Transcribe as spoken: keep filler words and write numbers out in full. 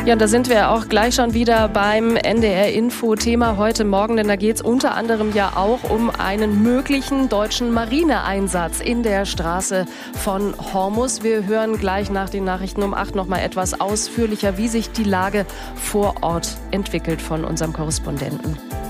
Ja, und da sind wir auch gleich schon wieder beim N D R-Info-Thema heute Morgen, denn da geht es unter anderem ja auch um einen möglichen deutschen Marineeinsatz in der Straße von Hormuz. Wir hören gleich nach den Nachrichten um acht noch mal etwas ausführlicher, wie sich die Lage vor Ort entwickelt von unserem Korrespondenten.